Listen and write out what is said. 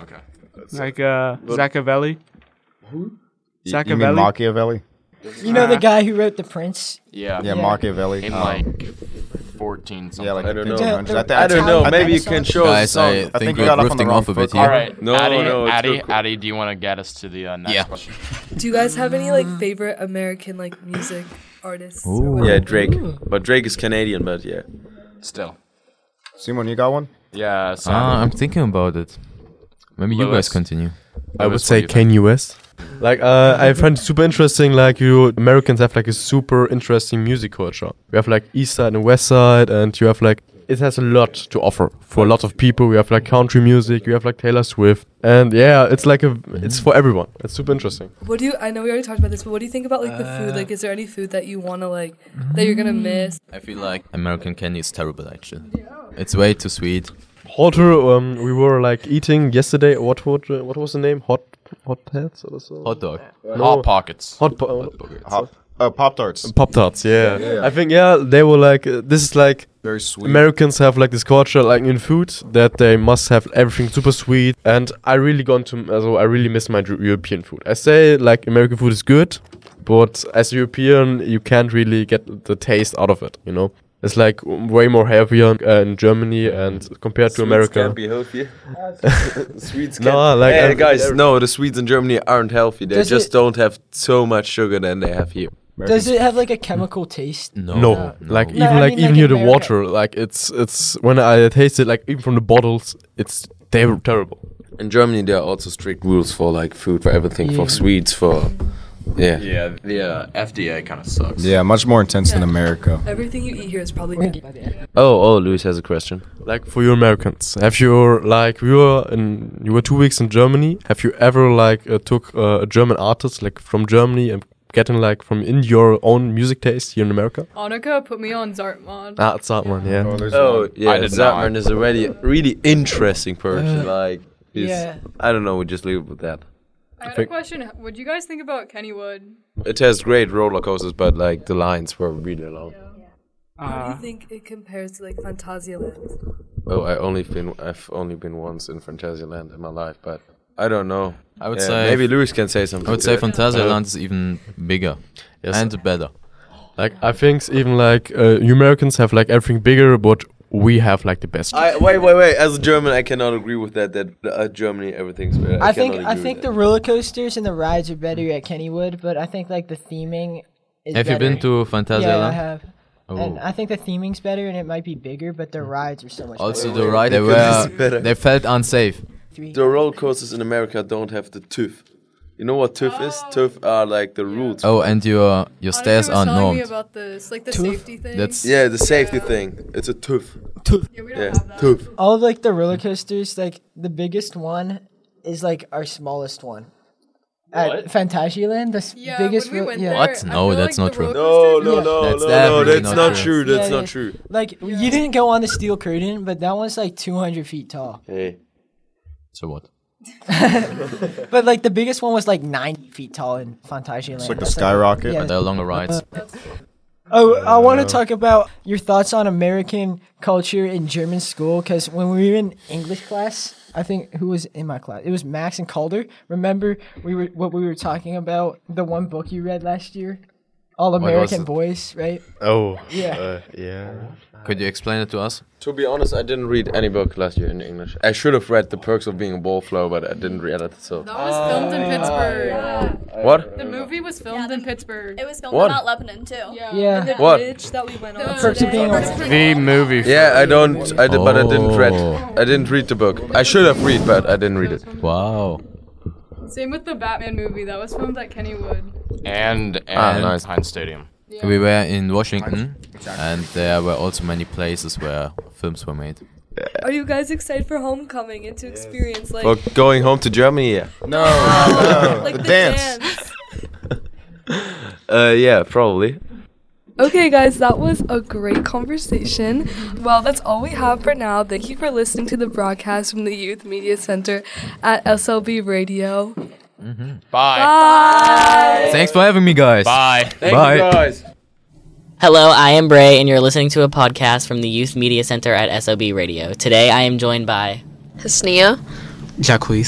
Okay. Like Machiavelli. Who? You mean Machiavelli? Machiavelli? You know the guy who wrote The Prince? Yeah. Yeah, Yeah. Machiavelli. In like 14 something. yeah, like I don't know. 1500s. I don't know. I Maybe you think can so. show us Guys, some. I think think we we're got off on the drifting wrong off a bit foot. here. All right. No, Addie, no, it's Addie, good. Addie, do you want to get us to the next Yeah. question? Do you guys have any like favorite American like music artists? or Ooh. whatever? Yeah, Drake. But Drake is Canadian, but yeah. Still. Simon, you got one? Yeah. Sam. I'm thinking about it. Maybe you Lewis? guys continue. I would Lewis, say what do you Kanye West. Like, I find it super interesting. Like, you Americans have like a super interesting music culture. We have like East Side and West Side, and you have like it has a lot to offer for a lot of people. We have like country music. We have like Taylor Swift, and yeah, it's like it's for everyone. It's super interesting. What do you? I know we already talked about this, but what do you think about like the food? Like, is there any food that you want to like that you're gonna miss? I feel like American candy is terrible, actually. It's way too sweet. Hotter, we were like eating yesterday. What was the name? Hot Pets or so? Hot dog. Hot Pockets. Pop Tarts. Pop Tarts. Yeah. I think they were like this is like Very sweet. Americans have like this culture like in food that they must have everything super sweet, and I really I really miss my European food. I say like American food is good, but as a European you can't really get the taste out of it. You know, it's like way more heavier in Germany and compared to America. Can't be healthy. Sweets can't. No, like hey guys, no, the Swedes in Germany aren't healthy. They Does just it- don't have so much sugar than they have here. Does it have like a chemical taste? No, like No, even I like mean, even like here in the America. water, like it's when I taste it, like even from the bottles, it's terrible. In Germany, there are also strict rules for like food, for everything, Yeah. for sweets, for yeah. Yeah. The FDA kind of sucks. Yeah, much more intense than America. Everything you eat here is probably good. Oh, Luis has a question. Like for you Americans, have you like you were 2 weeks in Germany? Have you ever like took a German artist like from Germany and getting like from in your own music taste here in America? Annika put me on Zartman. It's that one, yeah. Oh, yeah, I did Zartman not. is a really interesting person. Like, he's, Yeah. I don't know, we just leave it with that. I had a think- question. What do you guys think about Kennywood? It has great roller coasters, but like the lines were really long. How do you think it compares to like Phantasialand? Oh, I've only been once in Phantasialand in my life, but I don't know. I would Yeah, say maybe Luis can say something. I would to say it. Phantasialand is even bigger Yes. and better. Like I think even like you Americans have like everything bigger, but we have like the best. Wait. As a German, I cannot agree with that. That Germany, everything's better. I think cannot agree the with that. roller coasters and the rides are better at Kennywood, but I think like the theming is Have you better. been to Yeah, I Phantasialand? have. Oh. And I think the theming's better and it might be bigger, but the rides are so much Also, better. the ride Because it's better. they felt unsafe. The roller coasters in America don't have the TÜV. You know what TÜV is? TÜV are like the rules. Oh, and your Annika stairs was are telling me normed. about this, like the Tooth? safety thing. That's Yeah, the safety thing. It's a TÜV. yeah, we don't Yeah, have that. TÜV. All of like the roller coasters, like the biggest one is like our smallest one. At Phantasialand, the Yeah, biggest when we went yeah. there, What? I No, feel that's like not the true. roller No, coasters- That's no, definitely that's not not true. true. That's Yeah, not yeah. true. Like you didn't go on the steel curtain, but that one's like 200 feet tall. Hey, so what? But like the biggest one was like 90 feet tall in Phantasialand. It's like the That's skyrocket. yeah. There are longer rides. Oh, I want to talk about your thoughts on American culture in German school, because when we were in English class, I think who was in my class? It was Max and Calder. Remember we were talking about the one book you read last year, All American it? Boys, right? Oh, Yeah. yeah. Could you explain it to us? to be honest, I didn't read any book last year in English. I should have read The Perks of Being a Wallflower, but I didn't read it. So That was filmed in Pittsburgh. what? The movie was filmed in Pittsburgh. It was filmed What? in Mount Lebanon too. Yeah. The What? bridge that we went on. Perks of Being a today. The movie. Yeah, I don't. I did, but I didn't read. Oh. I didn't read the book. I should have read, but I didn't read it. Wow. Same with the Batman movie. That was filmed at Kennywood. And nice. Heinz Stadium. We were in Washington, and there were also many places where films were made. Are you guys excited for homecoming and to experience like For going home to Germany, yeah. No, like the the dance. Yeah, probably. Okay, guys, that was a great conversation. Well, that's all we have for now. Thank you for listening to the broadcast from the Youth Media Center at SLB Radio. Bye. Bye. Thanks for having me, guys. Bye. Thank Bye. you guys. Hello, I am Bray, and you're listening to a podcast from the Youth Media Center at SOB Radio. Today, I am joined by Hasnia. Jacqueline.